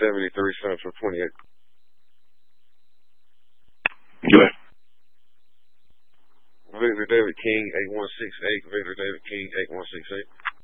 73 Central 28. Go ahead. Victor David King 8168. Victor David King 8168.